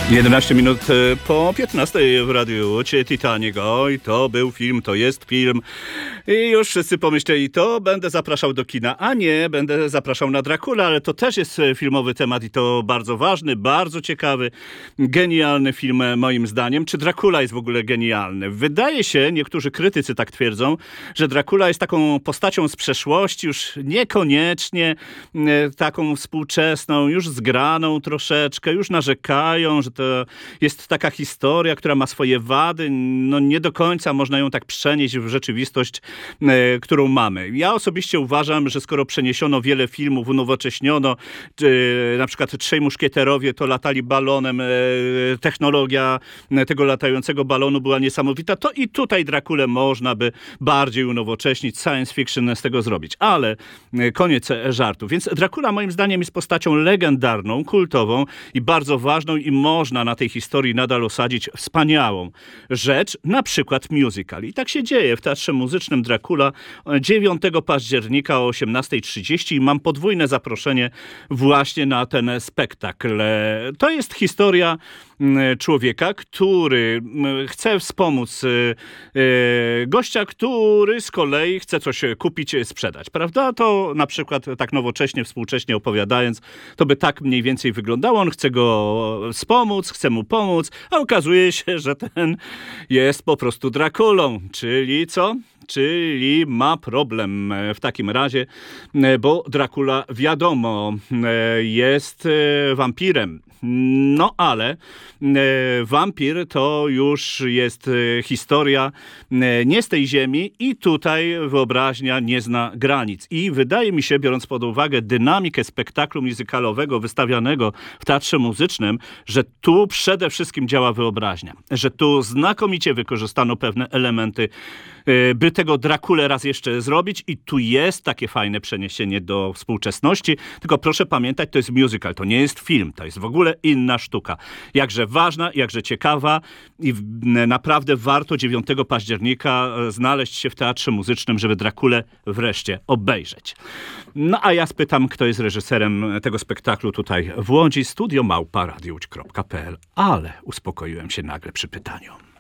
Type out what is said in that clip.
11 minut po 15 w Radiu Łódź, Titanic. Oj, to był film, to jest film. I już wszyscy pomyśleli, to będę zapraszał do kina. A nie, będę zapraszał na Dracula, ale to też jest filmowy temat i to bardzo ważny, bardzo ciekawy, genialny film moim zdaniem. Czy Dracula jest w ogóle genialny? Wydaje się, niektórzy krytycy tak twierdzą, że Dracula jest taką postacią z przeszłości, już niekoniecznie taką współczesną, już zgraną troszeczkę, już narzekają, że to jest taka historia, która ma swoje wady, no nie do końca można ją tak przenieść w rzeczywistość, którą mamy. Ja osobiście uważam, że skoro przeniesiono wiele filmów, unowocześniono, na przykład Trzej Muszkieterowie to latali balonem, technologia tego latającego balonu była niesamowita, to i tutaj Drakulę można by bardziej unowocześnić, science fiction z tego zrobić. Ale koniec żartu. Więc Dracula moim zdaniem jest postacią legendarną, kultową i bardzo ważną i można na tej historii nadal osadzić wspaniałą rzecz, na przykład musical. I tak się dzieje w Teatrze Muzycznym Dracula 9 października o 18:30 i mam podwójne zaproszenie właśnie na ten spektakl. To jest historia człowieka, który chce wspomóc gościa, który z kolei chce coś kupić, sprzedać, prawda? To na przykład tak nowocześnie, współcześnie opowiadając, to by tak mniej więcej wyglądało. On chce go wspomóc, chce mu pomóc, a okazuje się, że ten jest po prostu Drakulą. Czyli co? Czyli ma problem w takim razie, bo Dracula, wiadomo, jest wampirem. No ale wampir to już jest historia nie z tej ziemi i tutaj wyobraźnia nie zna granic. I wydaje mi się, biorąc pod uwagę dynamikę spektaklu muzykalowego wystawianego w Teatrze Muzycznym, że tu przede wszystkim działa wyobraźnia. Że tu znakomicie wykorzystano pewne elementy, by tego Drakulę raz jeszcze zrobić i tu jest takie fajne przeniesienie do współczesności. Tylko proszę pamiętać, to jest musical, to nie jest film, to jest w ogóle inna sztuka. Jakże ważna, jakże ciekawa i naprawdę warto 9 października znaleźć się w Teatrze Muzycznym, żeby Drakulę wreszcie obejrzeć. No a ja spytam, kto jest reżyserem tego spektaklu tutaj w Łodzi, studio@radiowodź.pl, ale uspokoiłem się nagle przy pytaniu.